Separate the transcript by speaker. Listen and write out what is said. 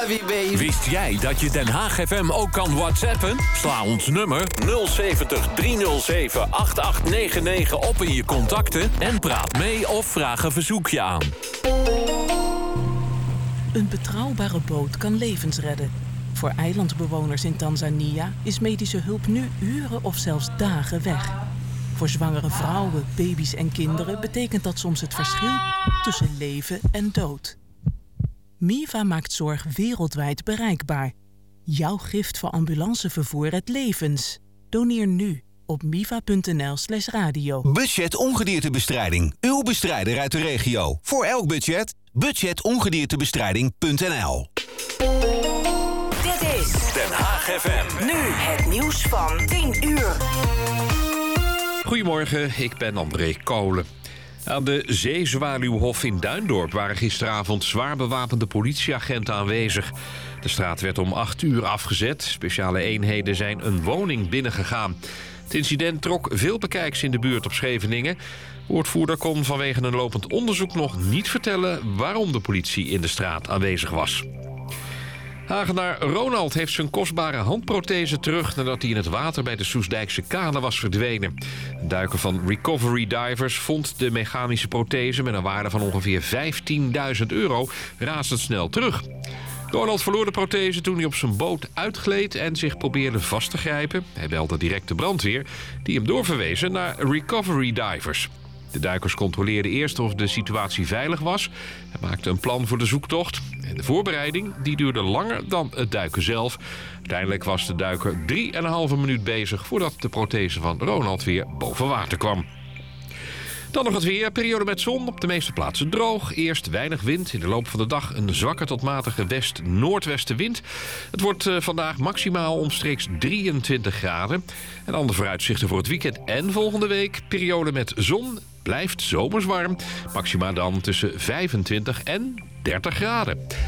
Speaker 1: love you, baby.
Speaker 2: Wist jij dat je Den Haag FM ook kan whatsappen? Sla ons nummer 070 307 8899 op in je contacten... en praat mee of vraag een verzoekje aan.
Speaker 3: Een betrouwbare boot kan levens redden. Voor eilandbewoners in Tanzania is medische hulp nu uren of zelfs dagen weg. Voor zwangere vrouwen, baby's en kinderen betekent dat soms het verschil tussen leven en dood. MIVA maakt zorg wereldwijd bereikbaar. Jouw gift voor ambulancevervoer redt levens. Doneer nu op miva.nl/radio.
Speaker 4: Budget ongediertebestrijding. Uw bestrijder uit de regio. Voor elk budget. Budgetongediertebestrijding.nl.
Speaker 5: Dit is
Speaker 2: Den Haag FM.
Speaker 5: nu het nieuws van 10 uur.
Speaker 6: Goedemorgen, ik ben André Kolen. Aan de Zeezwaluwhof in Duindorp waren gisteravond zwaar bewapende politieagenten aanwezig. De straat werd om 8 uur afgezet. Speciale eenheden zijn een woning binnengegaan. Het incident trok veel bekijks in de buurt op Scheveningen. Woordvoerder kon vanwege een lopend onderzoek nog niet vertellen waarom de politie in de straat aanwezig was. Hagenaar Ronald heeft zijn kostbare handprothese terug nadat hij in het water bij de Soestdijkse kade was verdwenen. Een duiker van Recovery Divers vond de mechanische prothese met een waarde van ongeveer €15.000 razendsnel terug. Ronald verloor de prothese toen hij op zijn boot uitgleed en zich probeerde vast te grijpen. Hij belde direct de brandweer, die hem doorverwezen naar Recovery Divers. De duikers controleerden eerst of de situatie veilig was en maakten een plan voor de zoektocht. En de voorbereiding die duurde langer dan het duiken zelf. Uiteindelijk was de duiker 3,5 minuut bezig voordat de prothese van Ronald weer boven water kwam. Dan nog het weer. Periode met zon. Op de meeste plaatsen droog. Eerst weinig wind. In de loop van de dag een zwakke tot matige west-noordwestenwind. Het wordt vandaag maximaal omstreeks 23 graden. En andere vooruitzichten voor het weekend en volgende week. Periode met zon. Blijft zomers warm. Maxima dan tussen 25 en 30 graden.